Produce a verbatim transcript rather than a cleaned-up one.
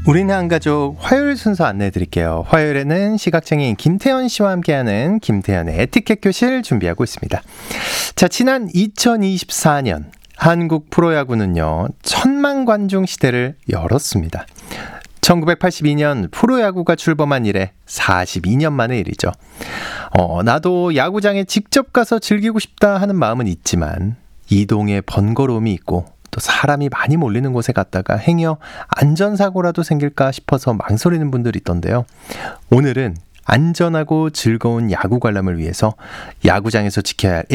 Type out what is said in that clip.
우리는 한가족 화요일 순서 안내해 드릴게요. 화요일에는 시각장애인 김태현 씨와 함께하는 김태현의 에티켓 교실 준비하고 있습니다. 자, 지난 이천이십사 년 한국 프로야구는요, 천만 관중 시대를 열었습니다. 천구백팔십이 년 프로야구가 출범한 이래 사십이 년 만의 일이죠. 어, 나도 야구장에 직접 가서 즐기고 싶다 하는 마음은 있지만 이동에 번거로움이 있고 또 사람이 많이 몰리는 곳에 갔다가 행여 안전사고라도 생길까 싶어서 망설이는 분들이 있던데요. 오늘은 안전하고 즐거운 야구 관람을 위해서 야구장에서 지켜야 할